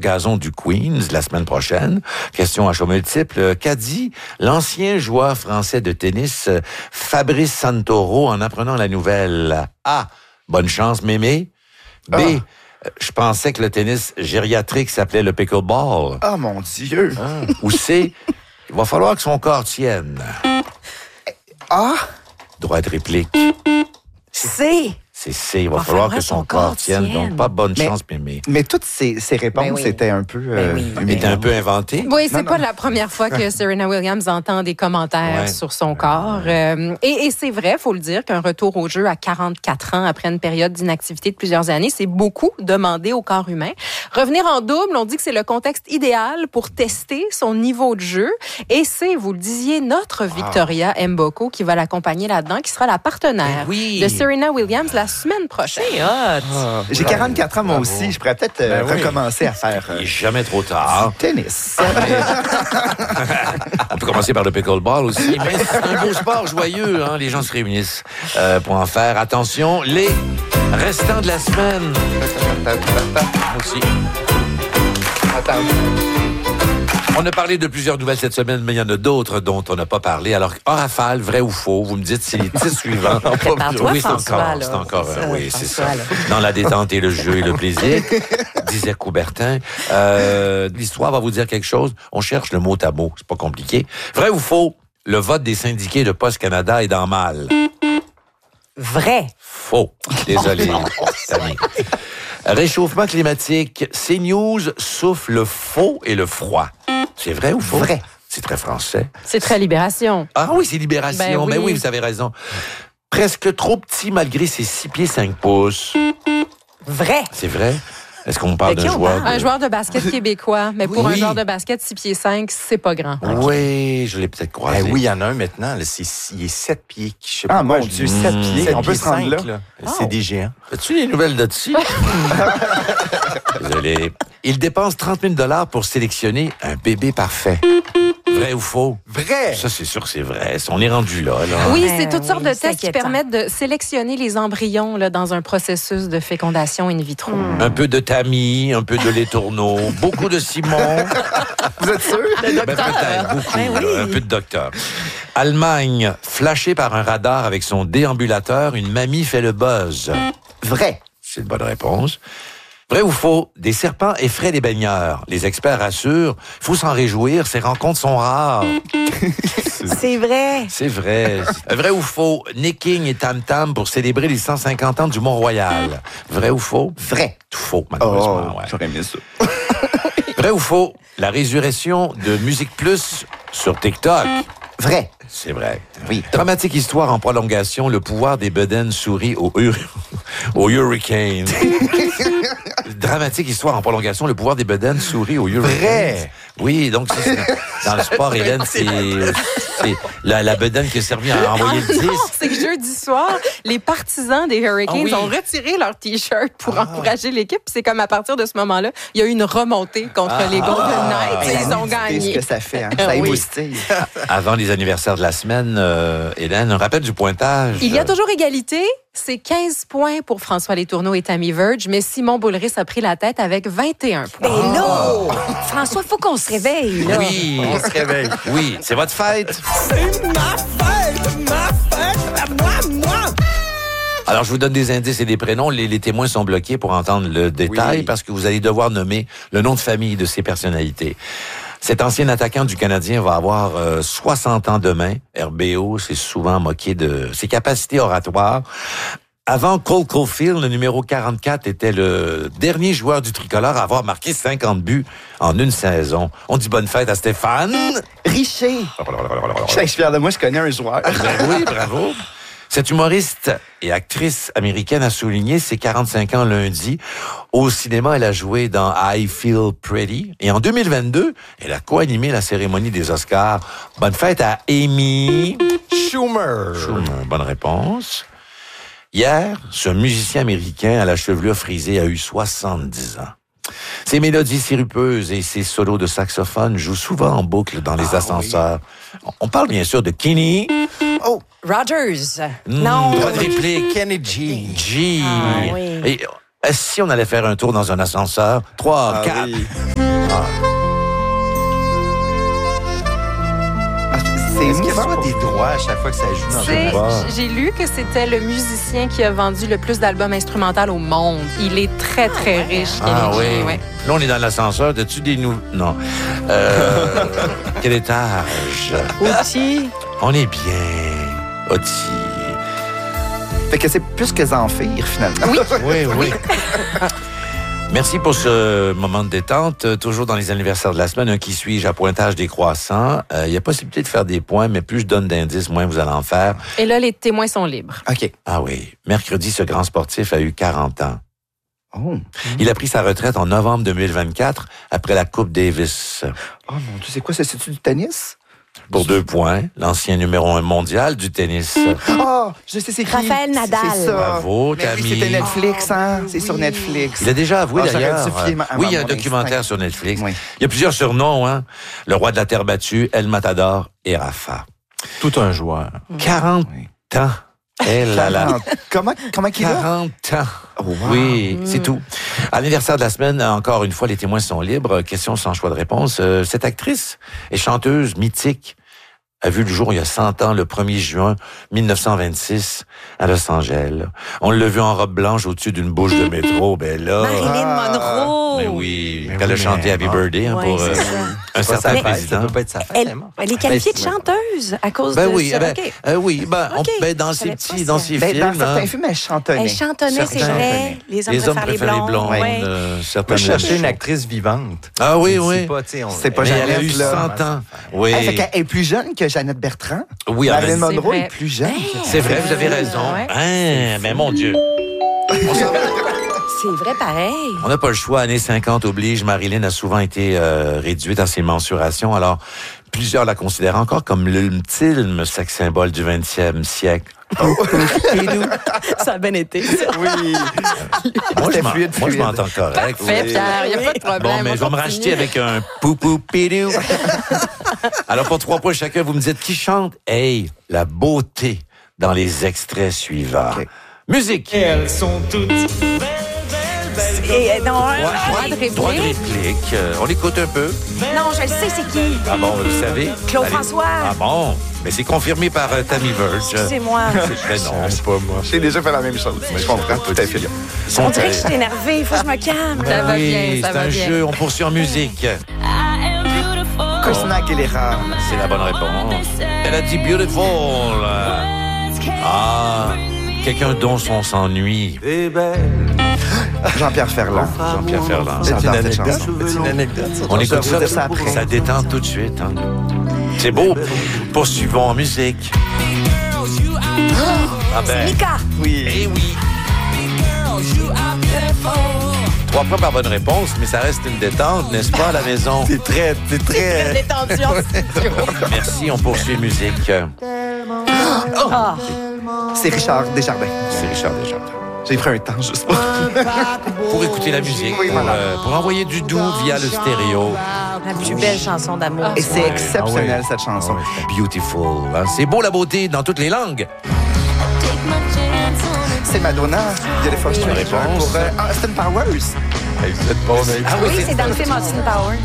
gazon du Queens la semaine prochaine. Question à choix multiple. Qu'a dit l'ancien joueur français de tennis Fabrice Santoro en apprenant la nouvelle? A. Bonne chance, mémé. B. Je pensais que le tennis gériatrique s'appelait le pickleball. Oh mon Dieu! Ou C. Il va falloir que son corps tienne. Ah! Droit de réplique. C. C'est C. Il va falloir que son corps tienne. Donc, pas bonne chance, mémé. Mais toutes ces réponses Ben oui. étaient un peu... Était un peu inventé. Oui, c'est pas la première fois que Serena Williams entend des commentaires sur son corps. Et c'est vrai, faut le dire, qu'un retour au jeu à 44 ans après une période d'inactivité de plusieurs années, c'est beaucoup demandé au corps humain. Revenir en double, on dit que c'est le contexte idéal pour tester son niveau de jeu. Et c'est, vous le disiez, notre Victoria Mboko qui va l'accompagner là-dedans, qui sera la partenaire de Serena Williams la semaine prochaine. J'ai 44 ans, moi aussi. Je pourrais peut-être recommencer à faire Il n'est jamais trop tard. tennis. On peut commencer par le pickleball aussi, mais c'est un beau sport joyeux. Hein? Les gens se réunissent pour en faire. Attention, les restants de la semaine. Moi aussi. Attends. On a parlé de plusieurs nouvelles cette semaine, mais il y en a d'autres dont on n'a pas parlé. Alors, en rafale, vrai ou faux, vous me dites c'est les titres suivants. Prépare-toi, Oui, François, c'est encore, là. oui, c'est ça. François, là. Dans la détente et le jeu et le plaisir, disait Coubertin. L'histoire va vous dire quelque chose. On cherche le mot à mot, c'est pas compliqué. Vrai ou faux, le vote des syndiqués de Poste Canada est dans mal. Vrai. Faux. Désolé, Tammy. Réchauffement climatique, CNews souffle le faux et le froid. C'est vrai ou faux? Vrai. C'est très français. C'est très Libération. Ah oui, c'est Libération. Ben oui. Oui, vous avez raison. Presque trop petit malgré ses 6 pieds 5 pouces. Vrai. C'est vrai? Est-ce qu'on parle De qui d'un on joueur? parle? Un joueur de basket québécois, mais pour un Oui. joueur de basket 6 pieds 5, c'est pas grand. Oui, je l'ai peut-être croisé. Oui, il y en a un maintenant. Là, il est 7 pieds. Je sais Ah, pas mon quoi, Dieu, 7 pieds. On peut se rendre là. C'est des géants. As-tu les nouvelles de dessus? Désolé. Il dépense 30 000 $ pour sélectionner un bébé parfait. Vrai ou faux? Vrai! Ça, c'est sûr que c'est vrai. On est rendu là. Oui, Ben c'est toutes sortes oui, de c'est tests qui inquiétant. permettent de sélectionner les embryons là, dans un processus de fécondation in vitro. Un peu de Tammy, un peu de lait tourneau, beaucoup de Simon. Vous êtes sûr? Ben, peut-être, beaucoup. Ben oui. là, un peu de docteur. Allemagne, flashée par un radar avec son déambulateur, une mamie fait le buzz. Vrai. C'est une bonne réponse. Vrai ou faux, des serpents effraient les baigneurs. Les experts assurent, faut s'en réjouir, ces rencontres sont rares. C'est vrai. C'est vrai. Vrai ou faux, Nick King et Tam Tam pour célébrer les 150 ans du Mont-Royal. Vrai ou faux? Vrai. Tout faux, malheureusement. Oh, ouais. j'aurais aimé ça. Vrai ou faux, la résurrection de Musique Plus sur TikTok. Vrai. C'est vrai. Oui. Dramatique histoire en prolongation, le pouvoir des bedaines sourit au Hurricane. Dramatique histoire en prolongation, le pouvoir des bedaines sourit au Hurricane. Vrai. Oui, donc c'est dans le sport, Hélène, c'est la bedaine qui a servi à envoyer le 10. Non, c'est que jeudi soir, les partisans des Hurricanes Ah oui. ont retiré leur T-shirt pour encourager l'équipe. Puis c'est comme à partir de ce moment-là, il y a eu une remontée contre les Golden Knights et ils ont C'est gagné. ce que ça fait. Hein? Ça Oui. émoustille. Avant les anniversaires de la semaine, Hélène, un rappel du pointage. Il y a toujours égalité. C'est 15 points pour François Letourneau et Tammy Verge, mais Simon Boulris a pris la tête avec 21 points. Ben là, François, il faut qu'on se réveille. Là. Oui, on se réveille. Oui, c'est votre fête. Alors, je vous donne des indices et des prénoms. Les témoins sont bloqués pour entendre le détail parce que vous allez devoir nommer le nom de famille de ces personnalités. Cet ancien attaquant du Canadien va avoir 60 ans demain. RBO s'est souvent moqué de ses capacités oratoires. Avant Cole Caulfield, le numéro 44 était le dernier joueur du tricolore à avoir marqué 50 buts en une saison. On dit bonne fête à Stéphane. Richer. Je suis fier de moi, je connais un joueur. Ben oui, bravo. Cette humoriste et actrice américaine a souligné ses 45 ans lundi. Au cinéma, elle a joué dans I Feel Pretty. Et en 2022, elle a co-animé la cérémonie des Oscars. Bonne fête à Amy Schumer. Bonne réponse. Hier, ce musicien américain à la chevelure frisée a eu 70 ans. Ses mélodies sirupeuses et ses solos de saxophone jouent souvent en boucle dans les ascenseurs. On parle bien sûr de Kenny. Rogers. Non. Pas de réplique. Kenny G. G. Ah, oui. Et Si on allait faire un tour dans un ascenseur, 3, 4. Oui. Est-ce qu'il y a vraiment des droits à chaque fois que ça joue dans C'est- une bar? J'ai lu que c'était le musicien qui a vendu le plus d'albums instrumentaux au monde. Il est très, très riche. Ah Kennedy, oui. ouais. Là, on est dans l'ascenseur. As-tu des nouveaux... Non. Quel étage? Outil. On est bien. Oti. Fait que c'est plus que Zamfir, finalement. Oui, oui. Merci pour ce moment de détente. Toujours dans les anniversaires de la semaine, un qui suis-je à pointage décroissant. Il y a possibilité de faire des points, mais plus je donne d'indices, moins vous allez en faire. Et là, les témoins sont libres. OK. Ah oui. Mercredi, ce grand sportif a eu 40 ans. Oh. Il a pris sa retraite en novembre 2024 après la Coupe Davis. Oh mon Dieu, c'est quoi ça? C'est-tu du tennis? Pour 2 points, l'ancien numéro 1 mondial du tennis. Oh, je sais c'est qui. Raphaël Nadal. C'est ça. Bravo, Mais oui, Camille. c'était Netflix, hein? C'est sur Netflix. Il a déjà avoué Ah, j'aurais d'ailleurs. dû filer ma- Oui, il y a un mon documentaire instinct. sur Netflix. Oui. Il y a plusieurs surnoms, hein. Le roi de la terre battue, El Matador et Rafa. Tout un joueur. 40 Oui. ans. Eh là là. Comment qu'il va? 40 ans. Oh, wow. Oui, c'est tout. À l'anniversaire de la semaine, encore une fois, les témoins sont libres. Question sans choix de réponse. Cette actrice et chanteuse mythique a vu le jour il y a 100 ans, le 1er juin 1926, à Los Angeles. On l'a vu en robe blanche au-dessus d'une bouche de métro. Ben là... Marilyn Monroe. Mais oui, Mais elle a oui, chanté mais Happy bon. Birthday hein, Ouais, pour c'est ça. un certain Mais- Ça président. peut pas être sa fête, Elle, elle est morte. elle est qualifiée de Ben, chanteuse à cause Ben de oui, ça. ben, OK. oui, ben, OK. dans Je ses savais petits, pas dans ça. ses Ben, films. dans certains hein. films, elle chantonnait. Elle chantonnait, c'est Certains. vrai. Les hommes préfèrent les blondes. ouais. Ouais. Certaines Moi, je cherchais l'aiment une chaud. actrice vivante. Ah oui, Je sais oui. pas, tu sais, C'est pas Mais elle a Jeannette, eu là. 100 ans. Oui. Elle, fait qu'elle est plus jeune que Jeannette Bertrand. Oui, Marilyn elle- Monroe vrai. est plus jeune. c'est vrai, vous avez raison. Ouais. Hein, mais mon Dieu. C'est vrai, pareil. On n'a pas le choix. Années 50 oblige. Marilyn a souvent été réduite à ses mensurations. Alors, plusieurs la considèrent encore comme l'ultime sex symbole du 20e siècle. Ça a bien été, ça. Oui. Moi, C'était fluide. je m'entends correct. Fait, Oui. Pierre, il n'y a pas de problème. Bon, mais On je vais me continue. racheter avec un poupou pidou. Alors, pour 3 points chacun, vous me dites qui chante. Hey, la beauté dans les extraits suivants. OK. Musique. Et, non, Droit de réplique. Droit de réplique. On l'écoute un peu. non, je le sais, c'est qui? Ah bon, vous savez? Claude Allez. François. Ah bon? Mais c'est confirmé par Tammy Verge. Excusez-moi. Mais non. C'est pas moi. J'ai déjà fait la même chose. Mais je comprends tout à fait. On dirait que je suis énervée. Il faut que je me calme. Ça va Oui, bien, ça c'est va un bien. jeu. On poursuit en musique. Christina Aguilera. C'est la bonne réponse. Elle a dit beautiful. Ah, quelqu'un dont on s'ennuie. Jean-Pierre Ferland. Jean-Pierre Ferland. J'adore C'est une cette anecdote. chanson. C'est une anecdote. On écoute vous dire ça ça, après. ça détend tout de suite. Hein. C'est beau. Poursuivons en musique. Ah ben, Mika. Oui. eh oui. 3 points par bonne réponse, mais ça reste une détente, n'est-ce pas, à la maison? C'est très... Détendu en studio. Merci, on poursuit musique. Ah. C'est Richard Desjardins. C'est Richard Desjardins. J'ai pris un temps juste pour... Pour écouter la musique, Oui, voilà. pour envoyer du doux via le stéréo. La plus belle chanson d'amour. Et c'est exceptionnel, Ah oui. cette chanson. Beautiful. Hein? C'est beau la beauté dans toutes les langues. C'est Madonna. Beautiful Bonne Stranger réponse. pour Austin Powers. Hey, vous êtes bon, mec. Ah Oui, c'est dans le film Austin Power.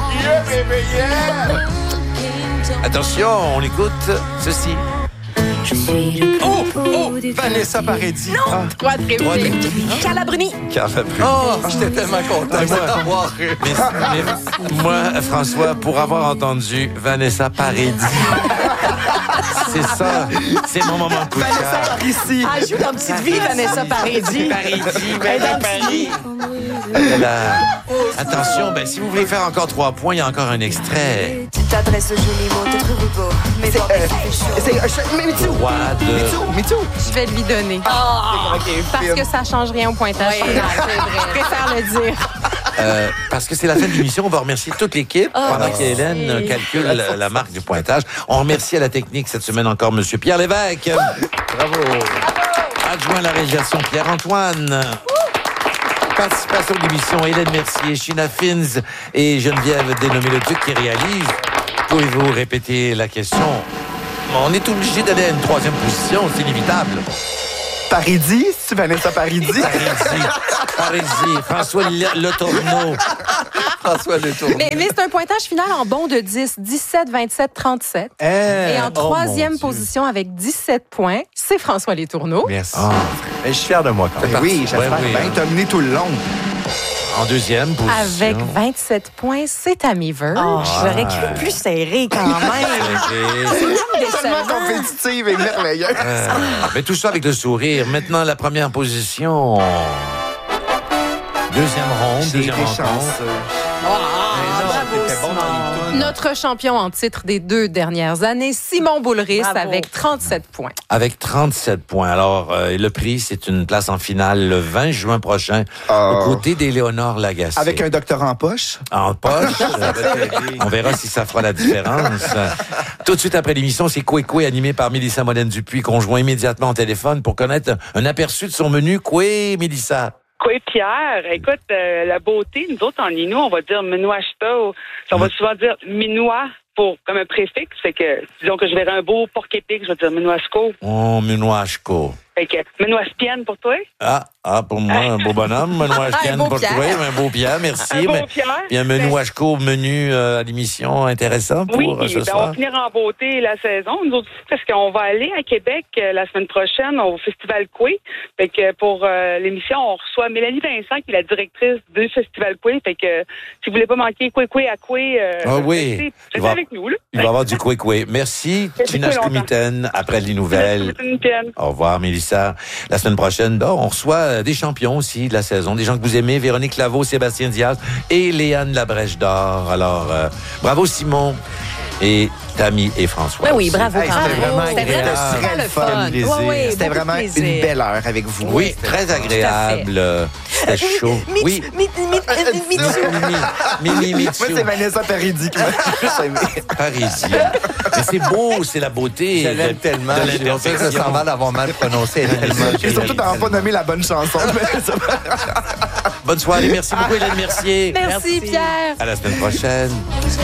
Attention, on écoute ceci. Oh, Vanessa Paradis. Non. Droit de réplique. Carla Bruni. Oh, J'étais tellement content de t'avoir. mais moi, François, pour avoir entendu Vanessa Paradis, c'est ça, c'est mon moment de coup de cœur. Ici. Elle joue dans Petite Vie, Vanessa Paradis. Elle est dans Petite Vie. Elle a- Attention, ben, si vous voulez faire encore 3 points, il y a encore un extrait. Tu t'adresses aux jolis mots, te trouves beau. Mais bon, C'est... Me Too. Roi de... Me Too. Je vais lui donner. Parce que ça change rien au pointage final. Je préfère le dire. Parce que c'est la fin de l'émission, on va remercier toute l'équipe pendant qu'Hélène calcule la marque du pointage. On remercie à la technique cette semaine encore M. Pierre Lévesque. Bravo. Adjoint à la réalisation Pierre-Antoine. Participation de l'émission Hélène Mercier, Sheena Fins et Geneviève Dénommé-le-Duc qui réalise. Pouvez-vous répéter la question? On est obligé d'aller à une 3e position, c'est inévitable. Paridi? C'est-tu Vanessa Paridi? Parisi. François Le Tourneau. François Le Tourneau. Mais c'est un pointage final en bon de 10, 17, 27, 37. Et en troisième position avec 17 points, c'est François Letourneau. Merci. Mais je suis fier de moi quand même. Oui, j'espère bien. T'as mené tout le long. En deuxième position. Avec 27 points, c'est Amy Ver. J'aurais cru plus serré quand même. Tellement compétitive et merveilleuse. Mais tout ça avec le sourire. Maintenant, la première position. Deuxième ronde, deuxième rencontre. Notre champion en titre des 2 dernières années, Simon Boulris, avec 37 points. Avec 37 points. Alors, le prix, c'est une place en finale le 20 juin prochain, aux côtés d'Éléonore Lagacé. Avec un doctorat en poche. En poche. On verra si ça fera la différence. Tout de suite après l'émission, c'est Coué animé par Mélissa Molène-Dupuis, qu'on joint immédiatement au téléphone pour connaître un aperçu de son menu. Coué, Mélissa. Oui, Pierre, écoute, la beauté, nous autres, en Inou, on va dire Menuashta, on va souvent dire Minois comme un préfixe, fait que, disons que je verrai un beau porc épic, je vais dire Menuasco. Oh, Menuashko. Fait que, Menuaspienne pour toi? Pour moi, un beau bonhomme. Menuashkian pour toi, un beau Pierre, merci. Un beau Pierre. Puis un Menuashko menu à l'émission intéressant pour ce soir. On va finir en beauté la saison, nous autres, parce qu'on va aller à Québec la semaine prochaine au Festival Coué. Fait que pour l'émission, on reçoit Mélanie Vincent, qui est la directrice du Festival Coué. Fait que si vous voulez pas manquer Coué à Coué, oui. restez avec nous, là. Il va y avoir du Coué. Merci, Tina Skumiten, après les nouvelles. Au revoir, Mélissa. La semaine prochaine, on reçoit des champions aussi de la saison, des gens que vous aimez, Véronique Laveau, Sébastien Diaz et Léane Labrèche d'Or. Alors, bravo Simon et Tammy et François. Ben oui, bravo. C'était vraiment C'était agréable. très le fun. C'était vraiment une belle heure avec vous. Oui, très agréable. C'était chaud. Oui. Mimi Moi, c'est Vanessa Paridi qui m'a plus aimé. Parisienne. Mais c'est beau, c'est la beauté. Je l'aime tellement. On sait que ça va l'avoir mal prononcé. Et surtout, t'as pas nommé la bonne chanson. Bonne soirée. Merci beaucoup, Hélène Mercier. Merci, Pierre. À la semaine prochaine.